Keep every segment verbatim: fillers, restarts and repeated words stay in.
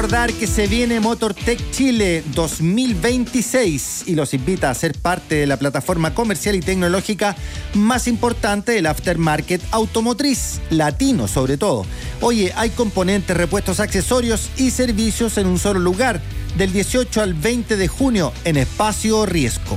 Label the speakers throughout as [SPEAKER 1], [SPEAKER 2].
[SPEAKER 1] Recordar que se viene MotorTech Chile dos mil veintiséis y los invita a ser parte de la plataforma comercial y tecnológica más importante del aftermarket automotriz, latino sobre todo. Oye, hay componentes, repuestos, accesorios y servicios en un solo lugar, del dieciocho al veinte de junio en Espacio Riesco.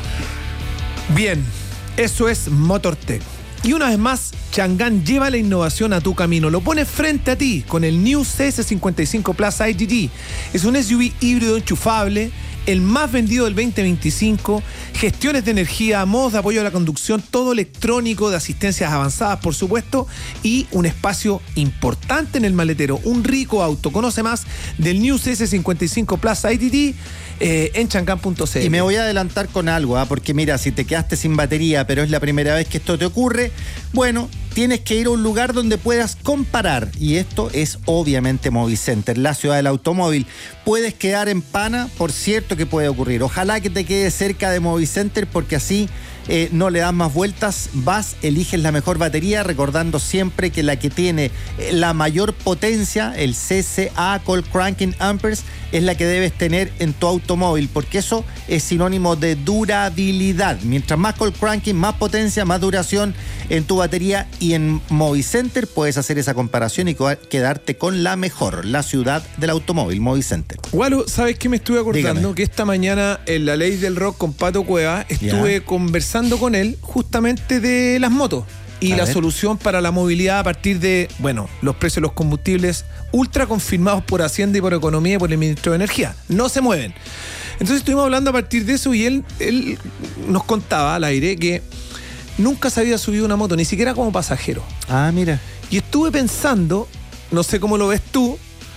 [SPEAKER 2] Bien, eso es MotorTech. Y una vez más, Chang'an lleva la innovación a tu camino. Lo pone frente a ti con el New C S cincuenta y cinco Plus I G T. Es un S U V híbrido enchufable, el más vendido del veinte veinticinco, gestiones de energía, modos de apoyo a la conducción, todo electrónico, de asistencias avanzadas, por supuesto, y un espacio importante en el maletero. Un rico auto. Conoce más del New C S cincuenta y cinco Plus I G T eh, en chang'an punto c l.
[SPEAKER 1] Y me voy a adelantar con algo, ¿eh? porque mira, si te quedaste sin batería, pero es la primera vez que esto te ocurre, bueno, tienes que ir a un lugar donde puedas comparar. Y esto es obviamente Movicenter, la ciudad del automóvil. Puedes quedar en pana, por cierto que puede ocurrir. Ojalá que te quedes cerca de Movicenter porque así eh, no le das más vueltas. Vas, eliges la mejor batería, recordando siempre que la que tiene la mayor potencia, el C C A, Cold Cranking Amperes, es la que debes tener en tu automóvil, porque eso es sinónimo de durabilidad. Mientras más Cold Cranking, más potencia, más duración en tu batería. Y en Movicenter puedes hacer esa comparación y quedarte con la mejor, la ciudad del automóvil, Movicenter.
[SPEAKER 2] Gualo, ¿sabes qué me estuve acordando?
[SPEAKER 1] Dígame.
[SPEAKER 2] Que esta mañana en La Ley del Rock con Pato Cueva estuve ya. conversando con él justamente de las motos y a la ver. solución para la movilidad a partir de, bueno, los precios de los combustibles ultra confirmados por Hacienda y por Economía y por el Ministro de Energía. No se mueven. Entonces estuvimos hablando a partir de eso y él, él nos contaba al aire que nunca se había subido una moto, ni siquiera como pasajero.
[SPEAKER 1] Ah, mira.
[SPEAKER 2] Y estuve pensando, no sé cómo lo ves tú,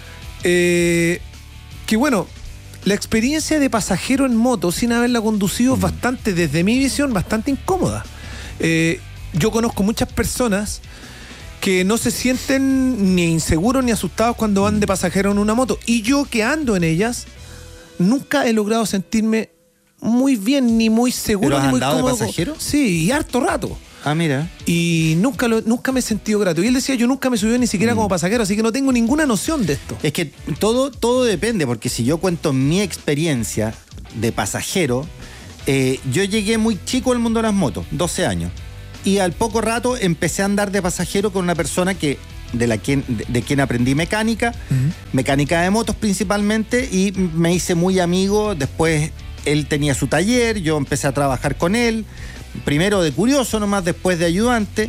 [SPEAKER 2] eh, que bueno, la experiencia de pasajero en moto sin haberla conducido es bastante, desde mi visión, bastante incómoda. Eh, yo conozco muchas personas que no se sienten ni inseguros ni asustados cuando van de pasajero en una moto. Y yo que ando en ellas, nunca he logrado sentirme muy bien, ni muy seguro,
[SPEAKER 1] ¿Pero has
[SPEAKER 2] ni muy
[SPEAKER 1] andado
[SPEAKER 2] cómodo.
[SPEAKER 1] de pasajero?
[SPEAKER 2] Sí, y harto rato.
[SPEAKER 1] Ah, mira.
[SPEAKER 2] Y nunca, lo, nunca me he sentido grato. Y él decía, yo nunca me subí ni siquiera mm. como pasajero, así que no tengo ninguna noción de esto.
[SPEAKER 1] Es que todo, todo depende, porque si yo cuento mi experiencia de pasajero, eh, yo llegué muy chico al mundo de las motos, doce años. Y al poco rato empecé a andar de pasajero con una persona que de, la quien, de, de quien aprendí mecánica, uh-huh. mecánica de motos principalmente, y me hice muy amigo. Después él tenía su taller, yo empecé a trabajar con él, primero de curioso nomás, después de ayudante,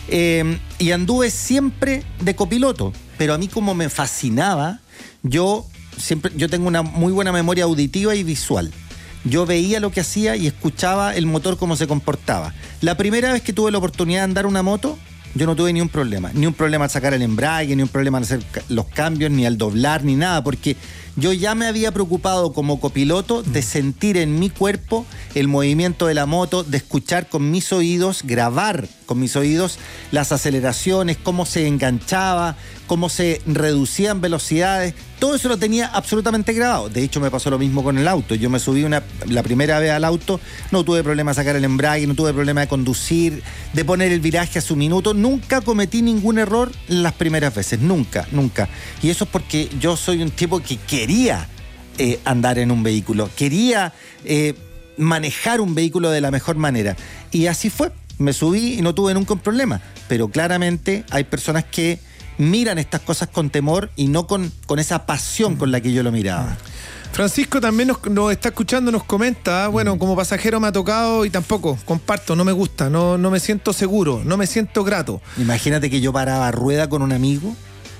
[SPEAKER 1] eh, y anduve siempre de copiloto. Pero a mí, como me fascinaba, yo siempre yo tengo una muy buena memoria auditiva y visual. Yo veía lo que hacía y escuchaba el motor cómo se comportaba. La primera vez que tuve la oportunidad de andar una moto, yo no tuve ni un problema. Ni un problema al sacar el embrague, ni un problema al hacer los cambios, ni al doblar, ni nada. Porque yo ya me había preocupado como copiloto de sentir en mi cuerpo el movimiento de la moto, de escuchar con mis oídos, grabar con mis oídos las aceleraciones, cómo se enganchaba, cómo se reducían velocidades. Todo eso lo tenía absolutamente grabado. De hecho, me pasó lo mismo con el auto. Yo me subí una, la primera vez al auto, no tuve problema de sacar el embrague, no tuve problema de conducir, de poner el viraje a su minuto. Nunca cometí ningún error las primeras veces, nunca, nunca. Y eso es porque yo soy un tipo que quería eh, andar en un vehículo, quería eh, manejar un vehículo de la mejor manera. Y así fue. Me subí y no tuve nunca un problema. Pero claramente hay personas que miran estas cosas con temor y no con, con esa pasión con la que yo lo miraba.
[SPEAKER 2] Francisco también nos, nos está escuchando, nos comenta, bueno, como pasajero me ha tocado y tampoco, comparto, no me gusta, no, no me siento seguro, no me siento grato.
[SPEAKER 1] Imagínate que yo paraba rueda con un amigo,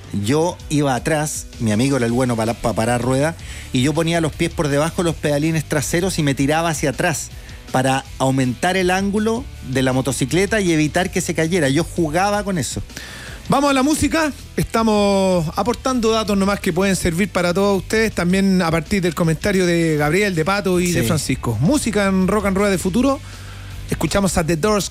[SPEAKER 1] yo iba atrás, mi amigo era el bueno para, para parar rueda, y yo ponía los pies por debajo de los pedalines traseros y me tiraba hacia atrás para aumentar el ángulo de la motocicleta y evitar que se cayera. Yo jugaba con eso.
[SPEAKER 2] Vamos a la música, estamos aportando datos nomás que pueden servir para todos ustedes, también a partir del comentario de Gabriel, de Pato y sí. de Francisco. Música en Rock and Roll de Futuro, escuchamos a The Doors